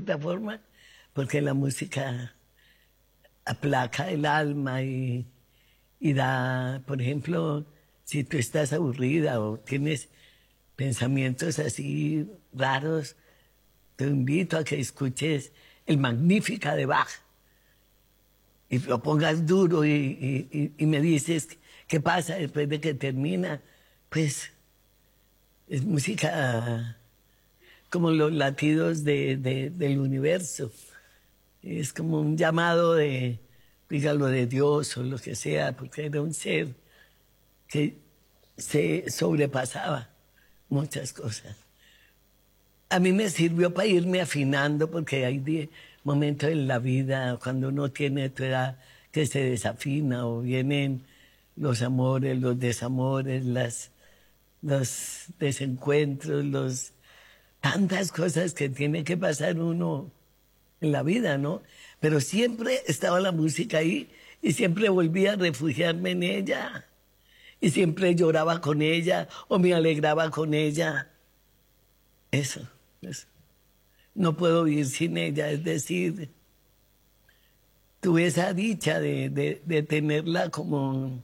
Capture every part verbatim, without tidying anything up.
cierta forma, porque la música aplaca el alma y, y da, por ejemplo, si tú estás aburrida o tienes pensamientos así raros, te invito a que escuches el Magnífica de Bach y lo pongas duro y, y, y me dices qué pasa después de que termina. Pues es música como los latidos de, de, del universo. Es como un llamado de, dígalo, de Dios o lo que sea, porque era un ser que se sobrepasaba muchas cosas. A mí me sirvió para irme afinando, porque hay momentos en la vida, cuando uno tiene tu edad, que se desafina o vienen los amores, los desamores, las, los desencuentros, los, tantas cosas que tiene que pasar uno en la vida, ¿no? Pero siempre estaba la música ahí y siempre volvía a refugiarme en ella. Y siempre lloraba con ella o me alegraba con ella. Eso, eso. No puedo vivir sin ella, es decir, tuve esa dicha de, de, de tenerla como...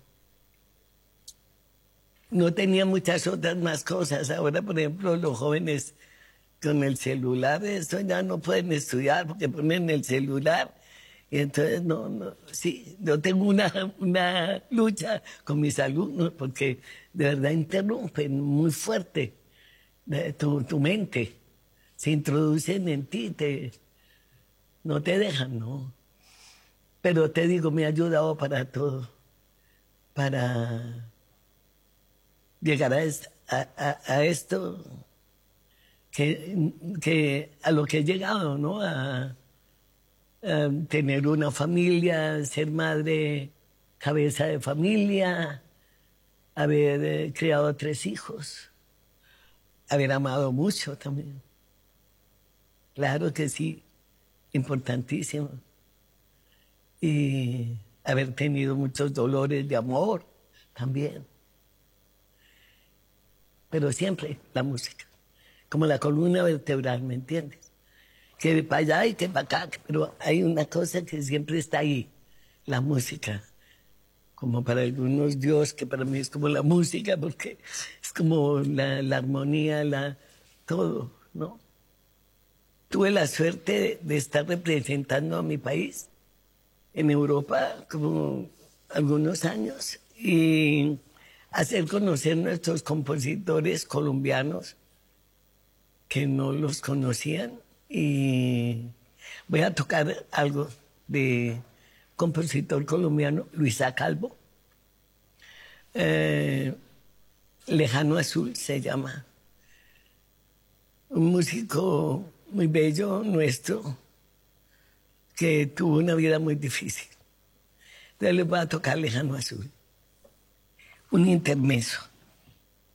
No tenía muchas otras más cosas. Ahora, por ejemplo, los jóvenes con el celular, eso ya no pueden estudiar porque ponen el celular. Y entonces, no, no, sí, yo tengo una, una lucha con mis alumnos porque de verdad interrumpen muy fuerte tu, tu mente. Se introducen en ti, te, no te dejan, ¿no? Pero te digo, me ha ayudado para todo, para llegar a, esta, a, a, a esto que, que a lo que he llegado, ¿no? A, a tener una familia, ser madre, cabeza de familia, haber eh, criado tres hijos, haber amado mucho también. Claro que sí, importantísimo. Y haber tenido muchos dolores de amor también. Pero siempre la música, como la columna vertebral, ¿me entiendes? Que para allá y que para acá, pero hay una cosa que siempre está ahí, la música. Como para algunos Dios, que para mí es como la música, porque es como la, la armonía, la, todo, ¿no? Tuve la suerte de, de estar representando a mi país en Europa como algunos años y hacer conocer nuestros compositores colombianos que no los conocían. Y voy a tocar algo de compositor colombiano, Luisa Calvo. Eh, Lejano Azul se llama. Un músico muy bello nuestro que tuvo una vida muy difícil. Entonces les voy a tocar Lejano Azul. Un intermeso.